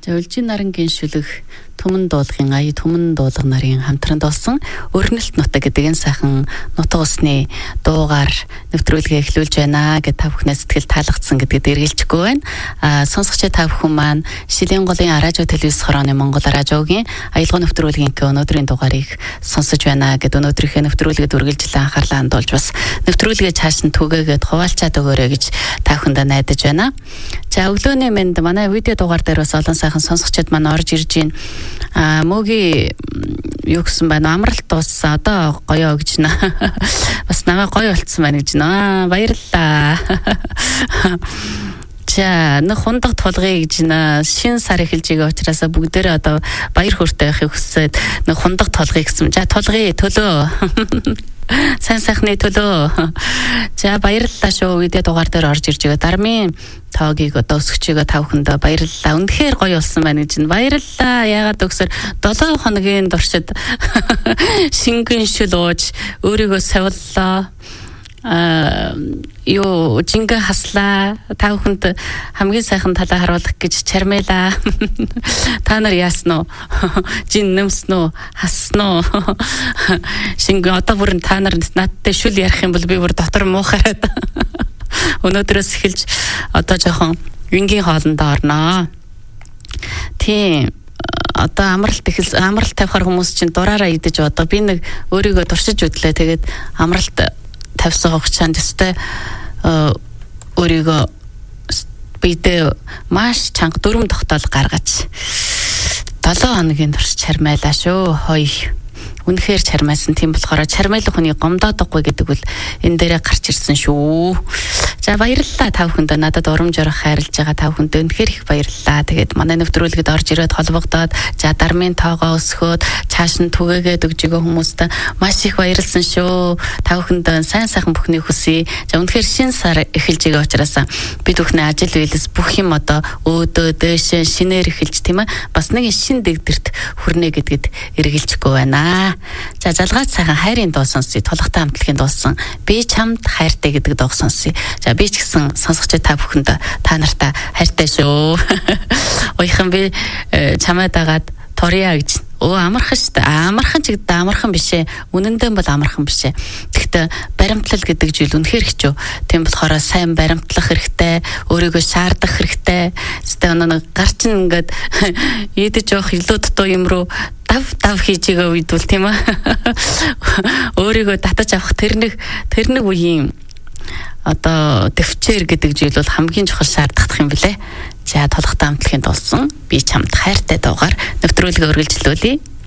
Улжийн наран гиншүлэг Түмэн дуулгын ая Түмэн дуулга нарын хамтранд болсон Өрнөлт нутаг гэдэг энэ сайхан нутаг усны дуугаар нэвтрүүлгээ эхлүүлж байна гэж та бүхнээс сэтгэл таалагдсан гэдэгт эргэлжихгүй байна. Сонсогч та бүхэн маань Шилийн голын радио телевиз хорооны Монгол радиогийн аялал нэвтрүүлгийн өнөөдрийн дугаарыг сонсож байна гэд өнөөдрийнхээ нэвтрүүлгээд үргэлжлэн анхаарлаа хандуулж бас нэвтрүүлгээ цааш нь түгээгээд хуваалцаад өгөөрэй гэж та бүхэнд найдаж байна. За өглөөний мэнд манай видео дугаар дээр бас олон сайхан сонсогчид маань орж ирж байна. Мөгийн юу гэсэн байна амралт дууссан одоо гоё гэж нэ бас намайг гоё болцсон байна гэж нэ баярлалаа. За нэг хундаг тулгыг гэж нэ шин сар эхэлж байгаа учраас бүгдээрээ одоо баяр хөөртэй байхыг хүсээд нэг хундаг тулгыг гэсэн. За тулгыг төлөө сайн сайхны төлөө. За баярлалаа шүү. Видео дугаар дээр орж ирж байгаа дармын тоогийг одоо өсгчээгөө та бүхэндээ баярлалаа. Үнэхээр гоё болсон байна гэж баярлалаа. Яагаад өгсөр 7 хоногийн туршид шингэн шүл ууж өөрийгөө савллаа. Юу жингээ хаслаа. Та бүхэнд хамгийн сайхан талаа харуулах гэж чармайлаа. Та нар яасан уу? Жин нэмсэн үү? Хассан уу? Шингээ одоо бүр та нар надтай шүл ярих юм бол би бүр дотор муухараад өнөөдрөөс эхэлж одоо жоохон вингийн хоолндоо орноо. Тийм одоо амралт тавихаар хүмүүс чинь дураараа идэж одоо би нэг өөрийгөө туршиж үтлээ. Тэгээд амралт тавьсан хугацаанд өстэй өөрийгөө бидээ маш чанга 4 тогтоол гаргаж 7 хоногийн турш чармайлаа шүү. Хой үнэхээр чармайсан. Тийм болохоор чармайлах хүний гомдоодоггүй гэдэг бол энэ дээрээ гарч ирсэн шүү. За баярлалаа та бүхэнд надад урамжаар хайрлаж байгаа та бүхэнд үнэхээр их баярлалаа. Тэгээд манай нэвтрүүлгэд орж ирээд холбогдоод за дармын тоогоо өсгөөд цааш нь түгээгээд өгж байгаа хүмүүст маш их баярлсан шүү. Та бүхэнд сайн сайхан бүхний хүсье. За үнэхээр шинэ сар эхэлж байгаа учраас бид бүхний ажил үйлс бүх юм одоо өөдөө дээш шинээр эхэлж тийм ээ. Бас нэг шинэ дэгдэрт хүрнэ гэдгэд эргэлжихгүй байна. За залгаад сайхан хайрын дуу сонсъё. Тулгатай хамтлагийн дуусан би чамд хайртай гэдэг дуу сонсъё. За би ч гэсэн сонсогч та бүхэнд та нартай хайртай шүү. Ойхон би чамайг дагаад торья гэж. Амархан шүү дээ. Амархан ч гэдэг амархан биш ээ. Үнэндээ бол амархан биш ээ. Гэхдээ баримтлал гэдэг зүйл үнэхээр хэцүү. Тийм болохоор сайн баримтлах хэрэгтэй, өөрийгөө шаардах хэрэгтэй. Зөвхөн нэг гарч ингээд идэж явах илүү дутуу юм руу дав хийж байгаа үед бол тийм ээ. Өөрийгөө татаж авах тэр нэг үеийн одоо төвчээр гэдэг зүйл бол хамгийн чухал шаардлагатай юм билээ. За толготой хамтлагийн дуулсан би чамд хайртай дуугаар нэвтрүүлгээ үргэлжлүүлье.